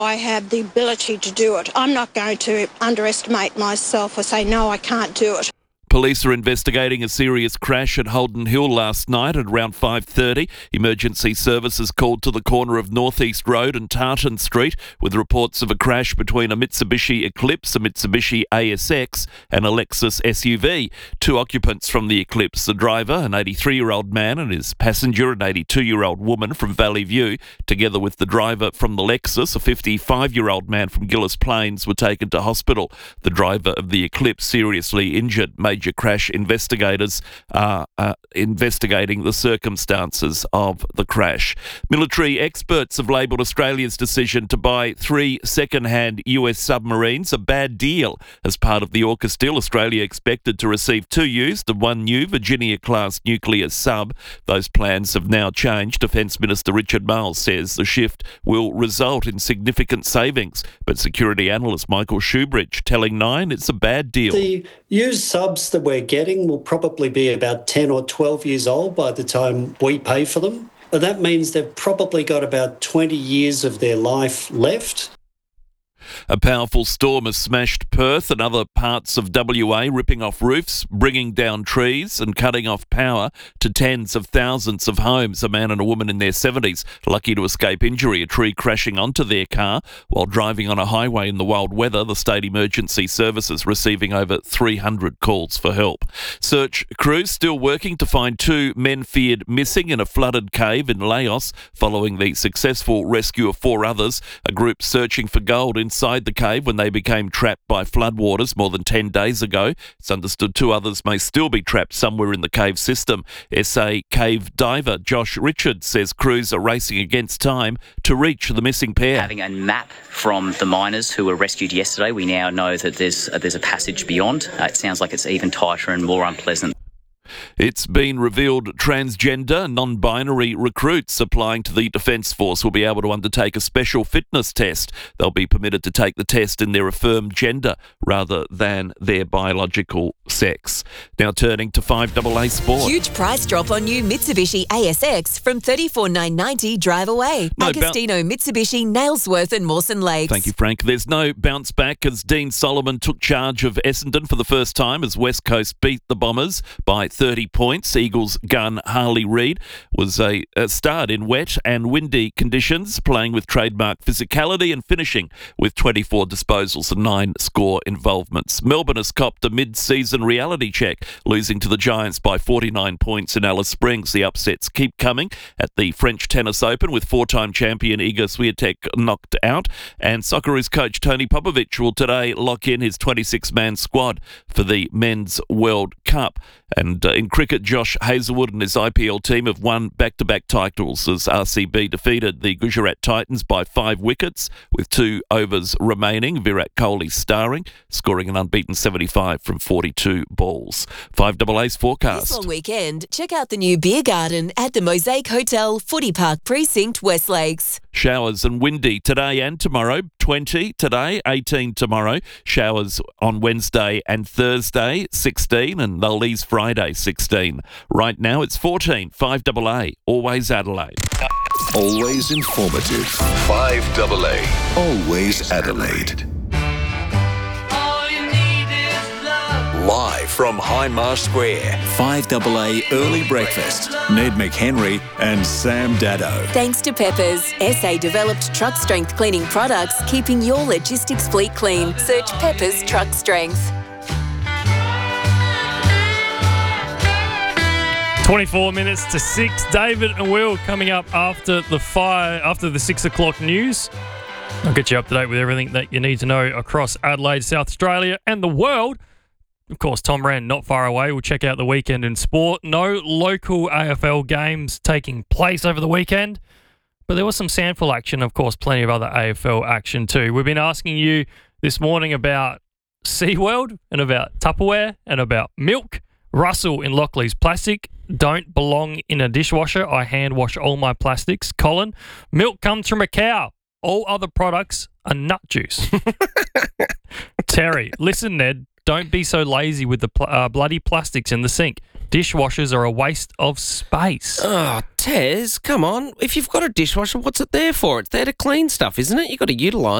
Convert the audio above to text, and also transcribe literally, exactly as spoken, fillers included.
I have the ability to do it. I'm not going to underestimate myself or say, no, I can't do it. Police are investigating a serious crash at Holden Hill last night at around five thirty. Emergency services called to the corner of North East Road and Tartan Street with reports of a crash between a Mitsubishi Eclipse, a Mitsubishi A S X and a Lexus S U V. Two occupants from the Eclipse, the driver, an eighty-three-year-old man, and his passenger, an eighty-two-year-old woman from Valley View, together with the driver from the Lexus, a fifty-five-year-old man from Gillis Plains, were taken to hospital. The driver of the Eclipse seriously injured. Major crash investigators are uh, investigating the circumstances of the crash. Military experts have labelled Australia's decision to buy three second-hand U S submarines a bad deal. As part of the AUKUS deal, Australia expected to receive two used and one new Virginia-class nuclear sub. Those plans have now changed. Defence Minister Richard Marles says the shift will result in significant savings, but security analyst Michael Shoebridge telling Nine it's a bad deal. The used subs that we're getting will probably be about ten or twelve years old by the time we pay for them. And that means they've probably got about twenty years of their life left. A powerful storm has smashed Perth and other parts of W A, ripping off roofs, bringing down trees and cutting off power to tens of thousands of homes. A man and a woman in their seventies lucky to escape injury, a tree crashing onto their car while driving on a highway in the wild weather. The State Emergency Services receiving over three hundred calls for help. Search crews still working to find two men feared missing in a flooded cave in Laos following the successful rescue of four others. A group searching for gold inside the cave when they became trapped by floodwaters more than ten days ago. It's understood two others may still be trapped somewhere in the cave system. S A cave diver Josh Richards says crews are racing against time to reach the missing pair. Having a map from the miners who were rescued yesterday, we now know that there's uh, there's a passage beyond. Uh, it sounds like it's even tighter and more unpleasant. It's been revealed transgender, non-binary recruits applying to the Defence Force will be able to undertake a special fitness test. They'll be permitted to take the test in their affirmed gender rather than their biological sex. Now turning to five A A Sport. Huge price drop on new Mitsubishi A S X from thirty-four thousand nine hundred ninety dollars drive away. No Agostino, Mitsubishi, Nailsworth and Mawson Lakes. Thank you, Frank. There's no bounce back as Dean Solomon took charge of Essendon for the first time as West Coast beat the Bombers by thirty points. Eagles gun Harley Reid was a, a start in wet and windy conditions, playing with trademark physicality and finishing with twenty-four disposals and nine score involvements. Melbourne has copped a mid-season reality check, losing to the Giants by forty-nine points in Alice Springs. The upsets keep coming at the French Tennis Open with four-time champion Iga Swiatek knocked out, and Socceroos coach Tony Popovic will today lock in his twenty-six man squad for the Men's World Cup. And uh, in cricket, Josh Hazlewood and his I P L team have won back-to-back titles as R C B defeated the Gujarat Titans by five wickets with two overs remaining. Virat Kohli starring, scoring an unbeaten seventy-five from forty-two balls. five A A's forecast. This long weekend, check out the new beer garden at the Mosaic Hotel, Footy Park Precinct, West Lakes. Showers and windy today and tomorrow. twenty today, eighteen tomorrow. Showers on Wednesday and Thursday, sixteen, and they'll ease Friday, sixteen. Right now it's fourteen. five A A, always Adelaide. Always informative. five A A, always Adelaide. Live from Hindmarsh Square, five A A Early Breakfast. Ned McHenry and Sam Dado. Thanks to Peppers, S A-developed truck strength cleaning products, keeping your logistics fleet clean. Search Peppers Truck Strength. twenty-four minutes to six. David and Will coming up after the fire, after the six o'clock news. I'll get you up to date with everything that you need to know across Adelaide, South Australia and the world. Of course, Tom Rand not far away. We'll check out the weekend in sport. No local A F L games taking place over the weekend, but there was some SANFL action, of course, plenty of other A F L action too. We've been asking you this morning about SeaWorld and about Tupperware and about milk. Russell in Lockley's plastic don't belong in a dishwasher. I hand wash all my plastics. Colin, milk comes from a cow. All other products are nut juice. Terry, listen, Ned, don't be so lazy with the pl- uh, bloody plastics in the sink. Dishwashers are a waste of space. Oh, Tez, come on. If you've got a dishwasher, what's it there for? It's there to clean stuff, isn't it? You've got to utilise